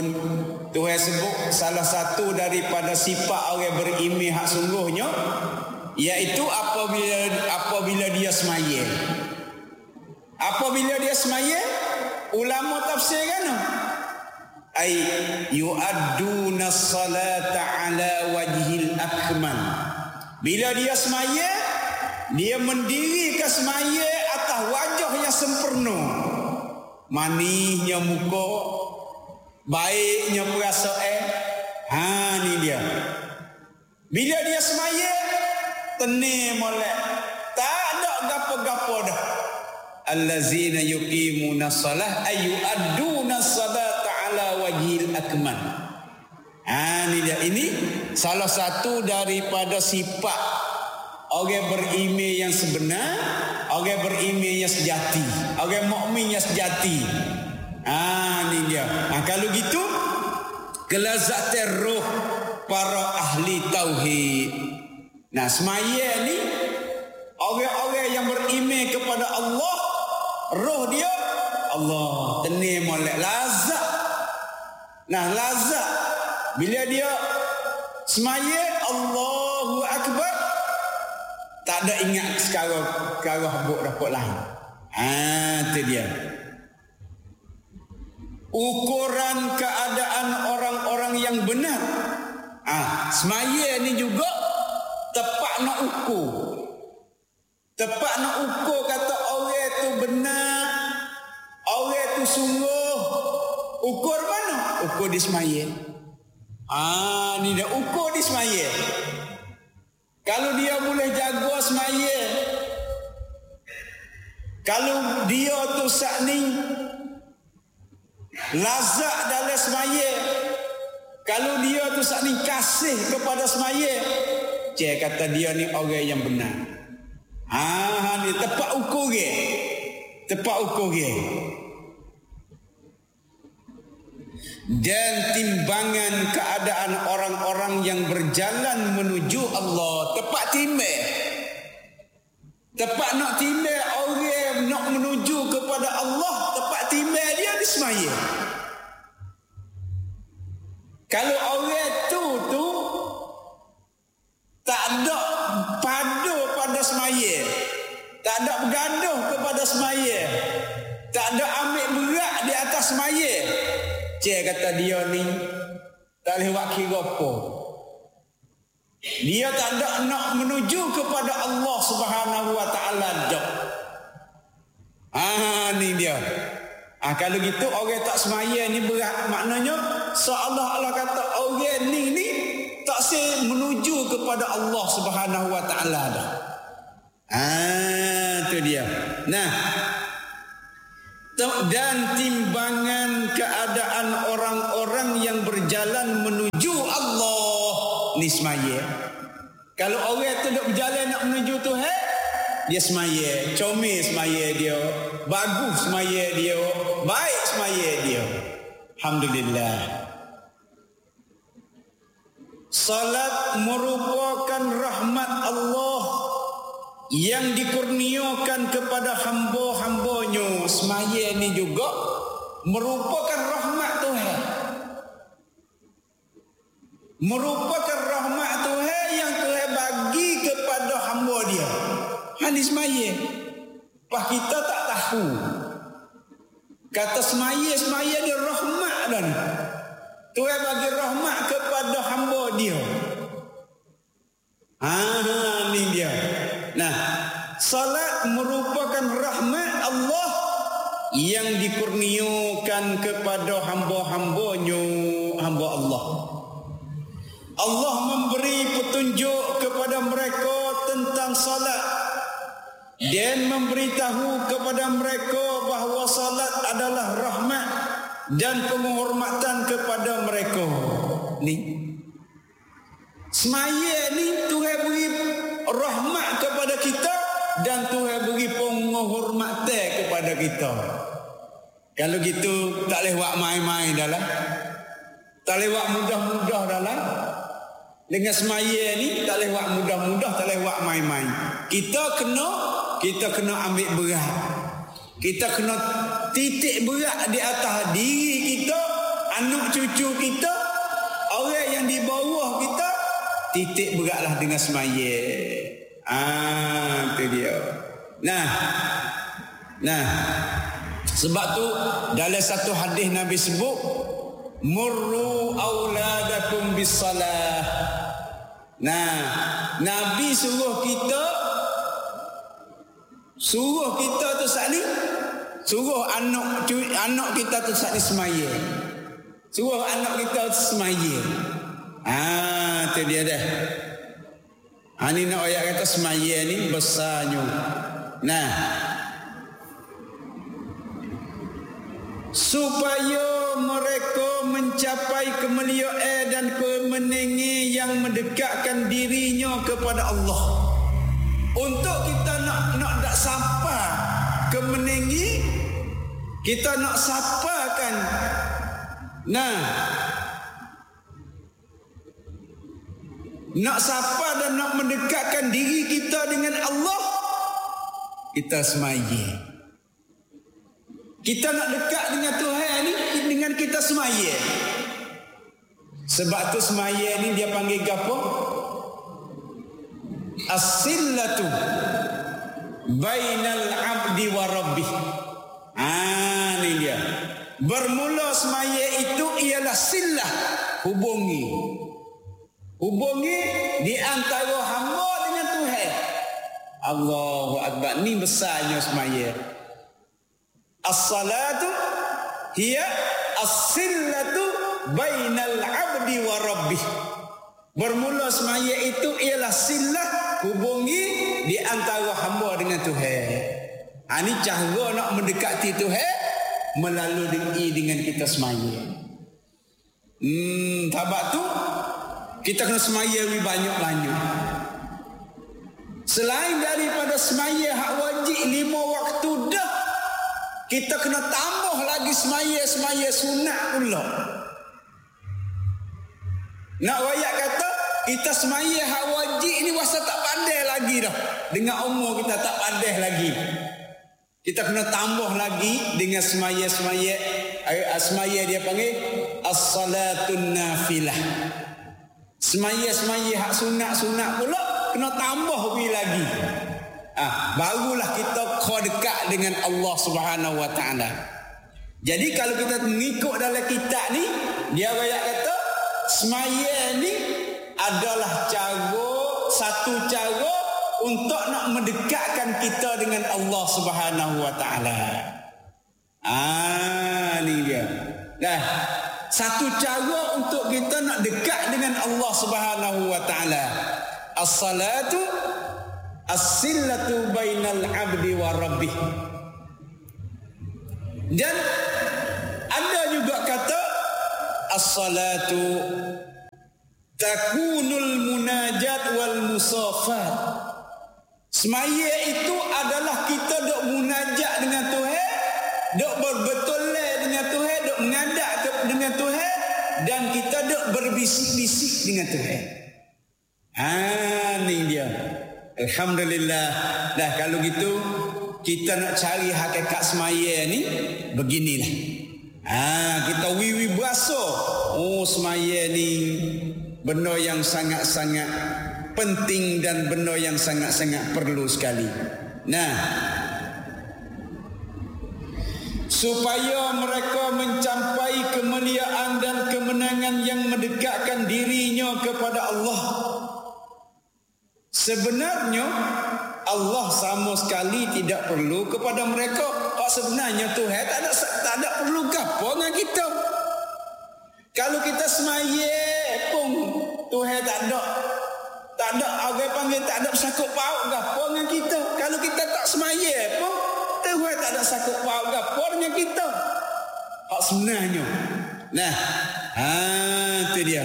Tuhan sebut salah satu daripada sifat orang beriman hak sungguhnya, iaitu apabila dia semaya. Apabila dia semaya, ulama tafsir kan? Ai yu'adduna salata ala wajhil akmal. Bila dia semaya, dia mendirikan semaya atas wajah yang sempurna. Manisnya muka, baiknya perasaan. Ni dia. Bila dia semaya, tenang molek. Tak ada gapo-gapo dah. Allazina yuqimuna salah ayyu'adduna salata ala wajhil akmal. Ni dia. Ini salah satu daripada sifat orang beriman yang sebenar, orang beriman yang sejati, orang mukmin yang sejati. Ni dia. Kalau gitu, kelazatan roh para ahli tauhid. Semaya ni orang-orang yang beriman kepada Allah, roh dia Allah, tenang molek, lazat. Lazat bila dia semaya Allahu Akbar, tak ada ingat sekarang habuk dapat lain. Itu dia. Ukuran keadaan orang-orang yang benar. Semaya ni juga tepat nak ukur. Tepat nak ukur kata orang tu benar, orang tu sungguh. Ukur mana? Ukur di semaya. Ni dia ukur di semaya. Kalau dia boleh jaga semaya, kalau dia tu sak ni lazat dalam semaya, kalau dia tu sak ni kasih kepada semaya, kata dia ni orang yang benar. Ni tepat ukur ke? Tepat ukur ke? Dan timbangan keadaan orang-orang yang berjalan menuju Allah, tepat timbang. Tepat nak timbang orang nak menuju kepada Allah, tepat timbang dia di semaya. Kalau orang tu tak ada pada semaya, tak ada bergaduh kepada semaya, tak ada ambil berat di atas semaya, kata dia ni tak boleh buat kira apa. Dia tak ada nak menuju kepada Allah Subhanahu wa taala dah. Ni dia. Kalau gitu orang tak semaya ni berat, maknanya seolah-olah kata orang ni tak se menuju kepada Allah Subhanahu wa taala dah. Itu dia. Dan timbangan keadaan orang-orang yang berjalan menuju Allah ni semaya. Kalau orang tu duk berjalan nak menuju Tuhan, dia semaya, comel semaya dia, bagus semaya dia, baik semaya dia. Alhamdulillah. Salat merupakan rahmat Allah yang dikurniakan kepada hamba-hambanya. Semaya ni juga merupakan rahmat Tuhan. Merupakan rahmat Tuhan yang Tuhan bagi kepada hamba dia. Ni semaya. Kita tak tahu. Kata semaya dia rahmat dan Tuhan bagi rahmat kepada hamba dia. Ni dia. Salat merupakan rahmat Allah yang dikurniakan kepada hamba-hambanya, hamba Allah. Allah memberi petunjuk kepada mereka tentang salat dan memberitahu kepada mereka bahawa salat adalah rahmat dan penghormatan kepada mereka. Ni semaya ni Tuhan beri rahmat kepada kita dan Tuhan beri penghormatan kepada kita. Kalau gitu tak boleh buat main-main dah lah. Tak boleh buat mudah-mudah dah lah. Dengan semaya ni tak boleh buat mudah-mudah, tak boleh buat main-main. Kita kena ambil berat. Kita kena titik berat di atas diri kita anak cucu kita, orang yang di bawah kita, titik beratlah dengan semaya. Itu dia. Nah, sebab tu dalam satu hadis Nabi sebut, murru auladakum bisalah. Nah, Nabi suruh kita tu saat ni, suruh anak kita tu saat ni semaya. Suruh anak kita tu semaya. Tu dia dah. Ni nak ayat kata semaya ni besarnya. Nah, supaya mereka mencapai kemuliaan dan kemenangan yang mendekatkan dirinya kepada Allah. Untuk kita nak sampai kemenangan, kita nak sapakan. Nak sapa dan nak mendekatkan diri kita dengan Allah, kita semaya. Kita nak dekat dengan Tuhan ni dengan kita semaya. Sebab tu semaya ni dia panggil apa? As-sillatu bainal abdi wa rabbih. Ni dia. Bermula semaya itu ialah sillah, hubungi di antara hamba dengan Tuhan. Allahu Akbar. Ni besarnya semaya. As-salatu hiya as-sillatu bainal abdi wa rabbih. Bermula semaya itu ialah sillah, hubungi di antara hamba dengan Tuhan. Ini cara nak mendekati Tuhan melalui dengan kita semaya. Sebab tu kita kena semaya lebih banyak-banyak. Selain daripada semaya hak wajib 5 waktu dah, kita kena tambah lagi semaya sunat pula. Nak wayak kata kita semaya hak wajib ni wasa tak pandai lagi dah. Dengan umur kita tak pandai lagi. Kita kena tambah lagi dengan semaya dia panggil as-salatun nafilah. Semaya hak sunat pula kena tambah lagi. Barulah kita kau dekat dengan Allah Subhanahu Wa Taala. Jadi kalau kita mengikut dalam kitab ni, dia banyak kata semaya ni adalah satu cara untuk nak mendekatkan kita dengan Allah Subhanahu Wa Taala. Ni dia. Satu cara untuk kita nak dekat dengan Allah Subhanahu Wa Taala. As-salatu as-sillatu bainal abdi wa rabbih. Dan ada juga kata as-salatu takunul munajat wal musafat. Semaya itu adalah kita dok munajat dengan Tuhan, dok berbetul dengan Tuhan, dok mengadap dengan Tuhan, dan kita dok berbisik-bisik dengan Tuhan. Ni dia. Alhamdulillah. Dah kalau gitu kita nak cari hakikat semaya ni beginilah. Kita wiwi berasa semaya ni benda yang sangat-sangat penting dan benda yang sangat-sangat perlu sekali. Supaya mereka mencapai kemuliaan dan kemenangan yang mendekatkan dirinya kepada Allah. Sebenarnya Allah sama sekali tidak perlu kepada mereka. Sebenarnya Tuhan tak ada perlu gapo dengan kita. Kalau kita semaya pun Tuhan tak ada orang panggil tak ada sakut paut gapo dengan kita. Kalau kita tak semaya pun Tuhan tak ada sakut paut gapo dengan kita. Sebenarnya. Itu dia.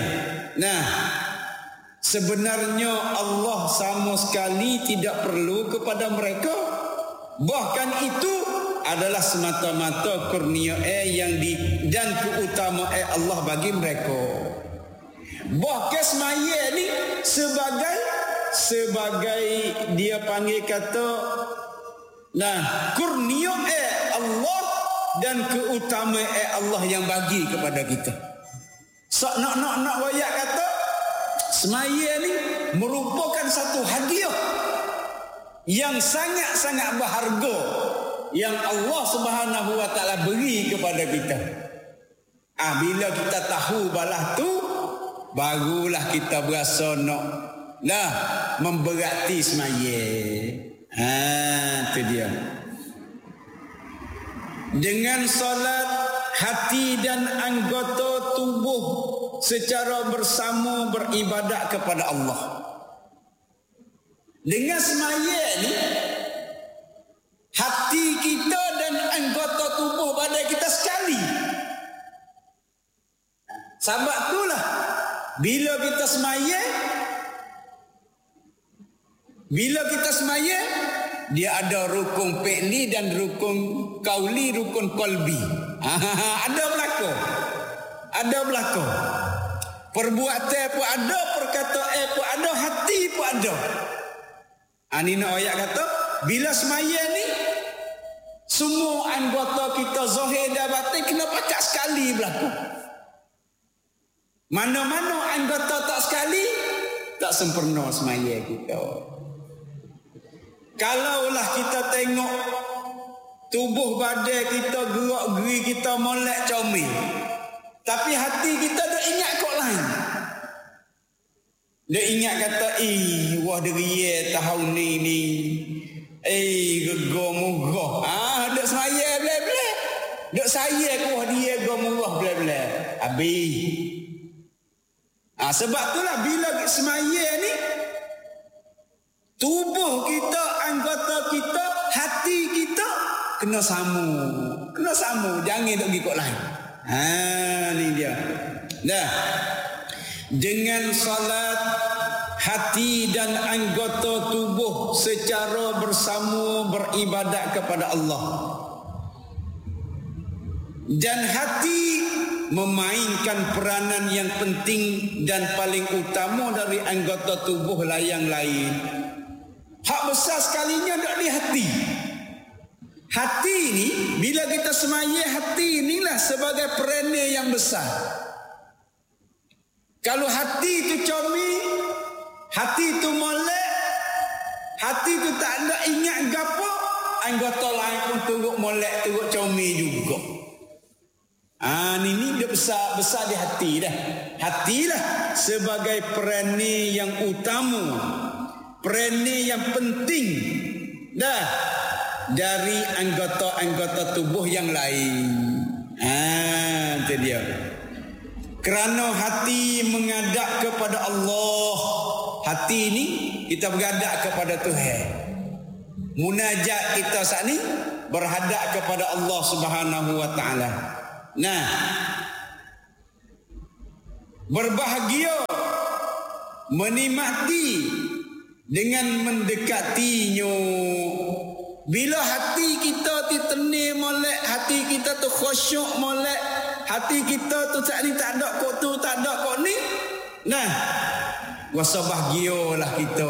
Sebenarnya Allah sama sekali tidak perlu kepada mereka. Bahkan itu adalah semata-mata kurnia dan keutamaan Allah bagi mereka. Bahkan semaya ni sebagai dia panggil kata kurnia Allah dan keutamaan Allah yang bagi kepada kita. Sok nak royak kata semaya ni merupakan satu hadiah yang sangat-sangat berharga yang Allah Subhanahu wa taala beri kepada kita. Bila kita tahu balah tu, barulah kita berasa nak memberati semaya. Itu dia. Dengan solat, hati dan anggota tubuh secara bersama beribadat kepada Allah. Dengan semaya ni, hati kita dan anggota tubuh badan kita sekali. Sebab itulah bila kita semaya, dia ada rukun fi'li dan rukun qauli, rukun qalbi. Ada berlaku. Perbuatan pun ada, perkataan pun ada, hati pun ada. Ini nak ayat kata, bila semaya ni semua anggota kita zahir dan batin kena pakat sekali berlaku. Mana-mana anggota tak sekali, tak sempurna semaya kita. Kalaulah kita tengok tubuh badan kita, gerak-geri kita molek comel, tapi hati kita dah ingat kok lain. Dia ingat kata, wah deria tahun ni. Gegor-murah. Duk semaya bleh-bleh. Duk saya ke wah dia gegor-murah bleh-bleh. Habis. Sebab itulah bila semaya ni, tubuh kita, anggota kita, hati kita kena samu. Jangan duk ikut lain. Ni dia. Dah. Dengan salat, hati dan anggota tubuh secara bersama beribadat kepada Allah. Dan hati memainkan peranan yang penting dan paling utama dari anggota tubuh yang lain. Hak besar sekalinya ada di hati. Hati ni, bila kita semaya, hati inilah sebagai peranan yang besar. Kalau hati itu comel, hati itu molek, hati itu tak ada ingat gapo, anggota lain pun turut molek, turut comel juga. Ini dia besar di hati dah. Hatilah sebagai peranan yang utama, peranan yang penting dah dari anggota-anggota tubuh yang lain. Itu dia. Kerana hati menghadap kepada Allah. Hati ni kita berhadap kepada Tuhan. Munajat kita saat ni berhadap kepada Allah Subhanahu wa taala. Berbahagia menikmati dengan mendekatinya. Bila hati kita ditenir molek, hati kita tu khusyuk molek, hati kita tu tak ada kok tu, tak ada kok ni. Puasa bahagialah kita.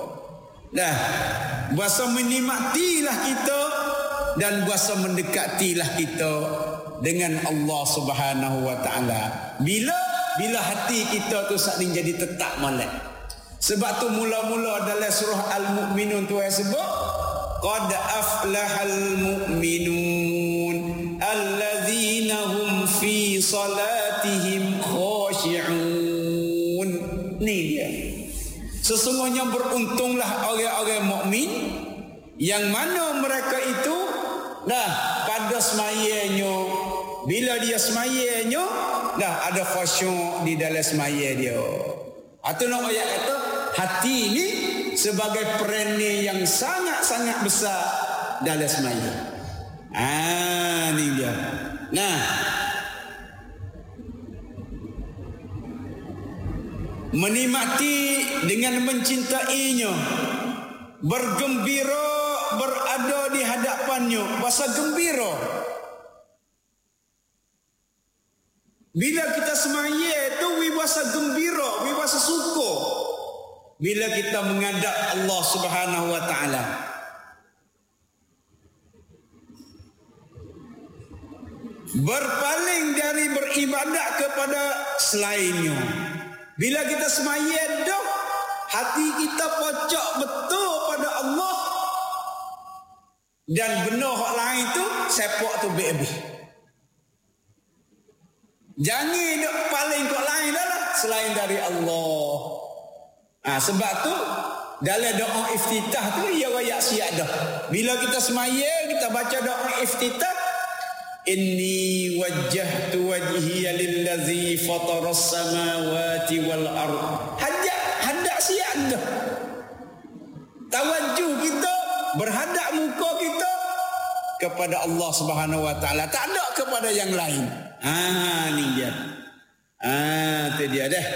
Puasa menikmatilah kita dan puasa mendekatilah kita dengan Allah Subhanahu wa taala. Bila hati kita tu saat ni jadi tetap molek. Sebab tu mula-mula dalam surah Al-Mu'minun tu sebut qad aflahal mu'minun alladzina hum fi salatihim khashi'un. Ni dia. Sesungguhnya beruntunglah orang-orang mukmin yang mana mereka itu pada semayanya, bila dia semayanya ada khusyuk di dalam semaya dia. Atau nak ayat kata hati ini sebagai peranan yang sangat-sangat besar dalam semaya. Ni dia. Menikmati dengan mencintainya, bergembira berada di hadapannya, rasa gembira. Bila kita semaya itu rasa gembira, rasa suka. Bila kita menghadap Allah Subhanahu wa taala. berpaling dari beribadat kepada selainnya. Bila kita semayat dah, hati kita pocok betul pada Allah, dan benda hak lain tu sepak tu habis. Jangan duk paling kok lain dah lah selain dari Allah. Sebab tu dalam doa iftitah tu ia royak siap dah. Bila kita semaya, kita baca doa iftitah, inni wajjahtu wajhiya lillazi fataras samawati wal ard. Hadap siap dah. Tawajuh kita, berhadap muka kita kepada Allah Subhanahu wa taala, tak ada kepada yang lain. Ni dia. Tu dia dah.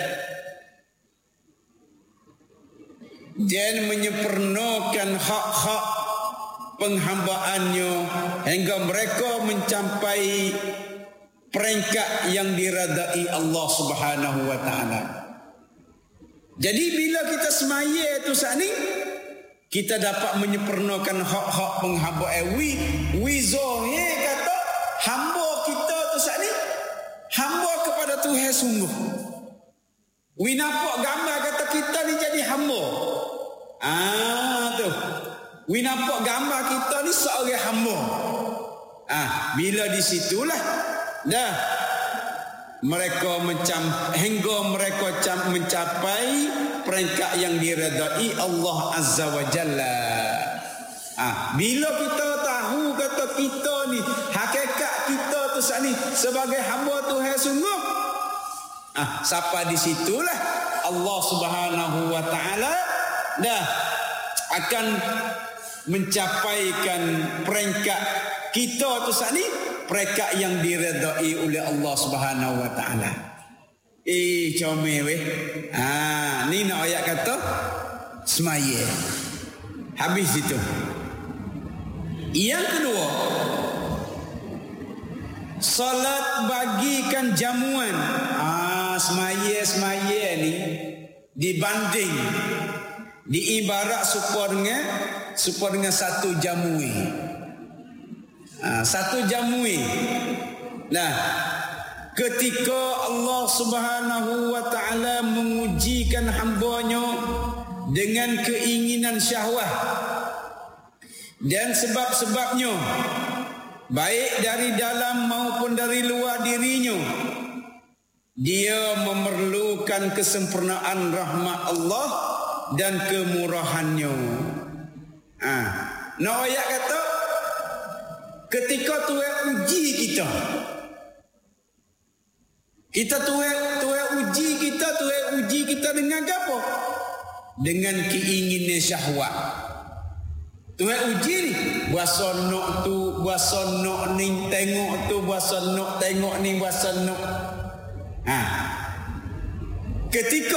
Dan menyempurnakan hak-hak penghambaannya hingga mereka mencapai peringkat yang diredai Allah Subhanahu wa taala. Jadi bila kita semaya tu saat ni, kita dapat menyempurnakan hak-hak penghambaan. Wi zahir kata hamba kita tu saat ni hamba kepada Tuhan sungguh. Wi nampak gambar kata kita ni jadi hamba. Tu. Wi nampak gambar kita ni seorang hamba. Bila di situlah dah mereka hingga mereka mencapai peringkat yang diredai Allah Azza wa Jalla. Bila kita tahu kata kita ni hakikat kita tu saat ni sebagai hamba Tuhan sungguh, sampai di situlah Allah Subhanahu wa taala dah akan mencapaikan peringkat kita tu saat ni, peringkat yang diredai oleh Allah Subhanahu wa taala. Comel weh. Ni nak ayat kata semaya. Habis itu. Yang kedua, salat bagikan jamuan. Semaya ni dibanding diibarat serupa dengan satu jamui. Satu jamui. Nah, ketika Allah Subhanahu wa taala mengujikan hamba-Nya dengan keinginan syahwat dan sebab-sebabnya, baik dari dalam maupun dari luar dirinya, dia memerlukan kesempurnaan rahmat Allah dan kemurahannya. Nak ayat kata ketika Tuhan uji kita, Tuhan uji kita dengan apa? Dengan keinginan syahwat. Tuhan uji ni, buasa nak tu, buasa nak ni, tengok tu, buasa nak tengok ni, buasa nak. Ketika